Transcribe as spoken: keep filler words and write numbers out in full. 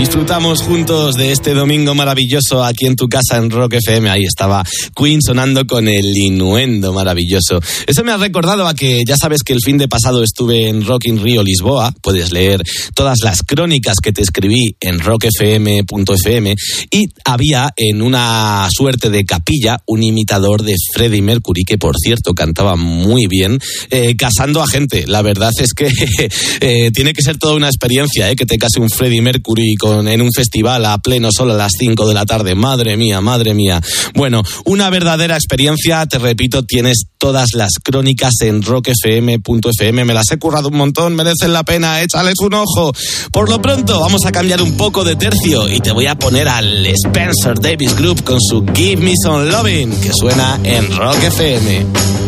disfrutamos juntos de este domingo maravilloso aquí en tu casa en Rock F M. Ahí estaba Queen sonando con el Innuendo maravilloso. Eso me ha recordado a que ya sabes que el fin de pasado estuve en Rock in Rio Lisboa. Puedes leer todas las crónicas que te escribí en rock f m punto f m y había en una suerte de capilla un imitador de Freddie Mercury que, por cierto, cantaba muy bien, eh, casando a gente. La verdad es que eh, tiene que ser toda una experiencia, eh, que te case un Freddie Mercury con, en un festival a pleno sol a las cinco de la tarde. Madre mía, madre mía. Bueno, una verdadera experiencia. Te repito, tienes todas las crónicas en rock f m punto f m. Me las he currado un montón, merecen la pena, échales un ojo. Por lo pronto, vamos a cambiar un poco de tercio y te voy a poner al Spencer Davis Group con su Give Me Some Lovin', que suena en Rock F M.